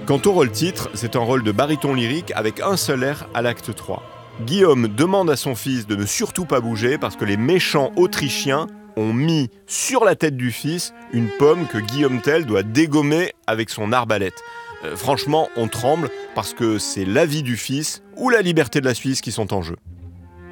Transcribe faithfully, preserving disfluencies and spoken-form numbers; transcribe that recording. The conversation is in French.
Quant au rôle-titre, c'est un rôle de baryton lyrique avec un seul air à l'acte trois. Guillaume demande à son fils de ne surtout pas bouger parce que les méchants Autrichiens ont mis sur la tête du fils une pomme que Guillaume Tell doit dégommer avec son arbalète. Euh, franchement, on tremble parce que c'est la vie du fils ou la liberté de la Suisse qui sont en jeu.